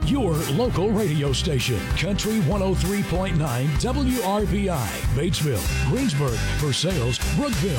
your local radio station. Country 103.9 WRBI, Batesville, Greensburg, Versailles, Brookville.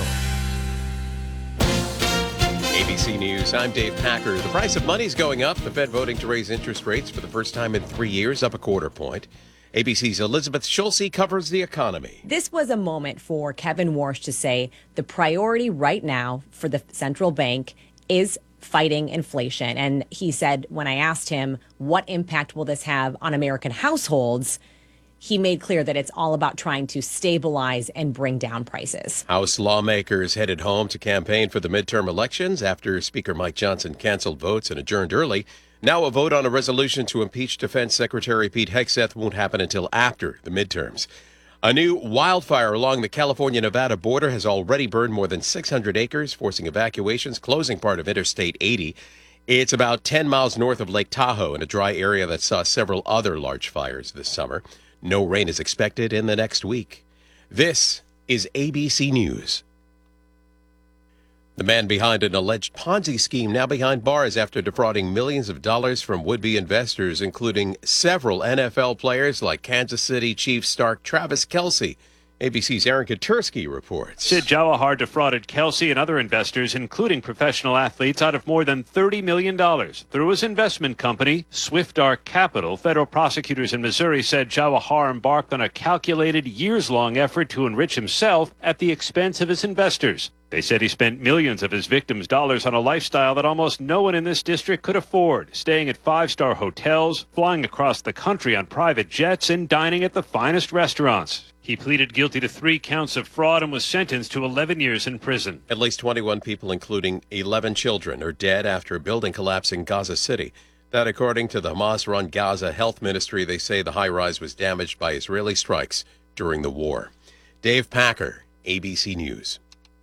ABC News, I'm Dave Packer. The price of money is going up. The Fed voting to raise interest rates for the first time in 3 years, up a quarter point. ABC's Elizabeth Schulze covers the economy. This was a moment for Kevin Warsh to say the priority right now for the central bank is fighting inflation. And he said, when I asked him, what impact will this have on American households? He made clear that it's all about trying to stabilize and bring down prices. House lawmakers headed home to campaign for the midterm elections after Speaker Mike Johnson canceled votes and adjourned early. Now a vote on a resolution to impeach Defense Secretary Pete Hegseth won't happen until after the midterms. A new wildfire along the California-Nevada border has already burned more than 600 acres, forcing evacuations, closing part of Interstate 80. It's about 10 miles north of Lake Tahoe in a dry area that saw several other large fires this summer. No rain is expected in the next week. This is ABC News. The man behind an alleged Ponzi scheme now behind bars after defrauding millions of dollars from would-be investors, including several NFL players like Kansas City Chiefs star Travis Kelce. ABC's Aaron Katersky reports. Sid Jawahar defrauded Kelce and other investors, including professional athletes, out of more than $30 million through his investment company, Swift Arc Capital. Federal prosecutors in Missouri said Jawahar embarked on a calculated, years-long effort to enrich himself at the expense of his investors. They said he spent millions of his victims' dollars on a lifestyle that almost no one in this district could afford, staying at five-star hotels, flying across the country on private jets, and dining at the finest restaurants. He pleaded guilty to 3 counts of fraud and was sentenced to 11 years in prison. At least 21 people, including 11 children, are dead after a building collapsed in Gaza City. That, according to the Hamas-run Gaza Health Ministry, they say the high-rise was damaged by Israeli strikes during the war. Dave Packer, ABC News.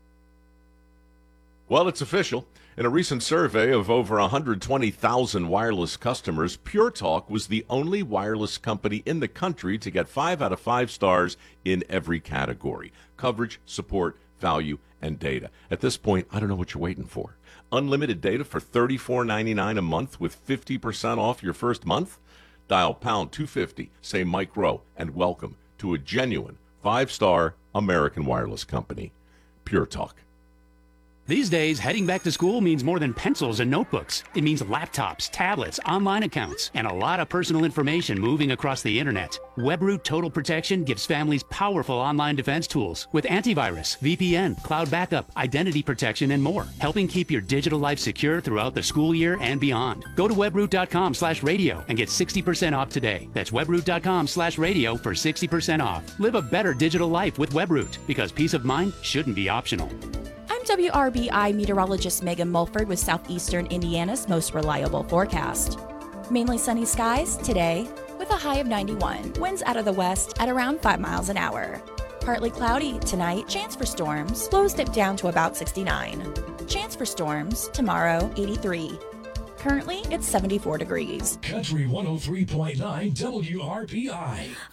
Well, it's official. In a recent survey of over 120,000 wireless customers, Pure Talk was the only wireless company in the country to get 5 out of 5 stars in every category: coverage, support, value, and data. At this point, I don't know what you're waiting for. Unlimited data for $34.99 a month with 50% off your first month? Dial pound 250, say Mike Rowe, and welcome to a genuine 5-star American wireless company. Pure Talk. These days, heading back to school means more than pencils and notebooks. It means laptops, tablets, online accounts, and a lot of personal information moving across the internet. WebRoot Total Protection gives families powerful online defense tools with antivirus, VPN, cloud backup, identity protection, and more, helping keep your digital life secure throughout the school year and beyond. Go to webroot.com/radio and get 60% off today. That's webroot.com/radio for 60% off. Live a better digital life with WebRoot, because peace of mind shouldn't be optional. I'm WRBI meteorologist Megan Mulford with Southeastern Indiana's most reliable forecast. Mainly sunny skies today with a high of 91. Winds out of the west at around 5 miles an hour. Partly cloudy tonight. Chance for storms. Lows dip down to about 69. Chance for storms tomorrow, 83. Currently, it's 74 degrees. Country 103.9 WRBI.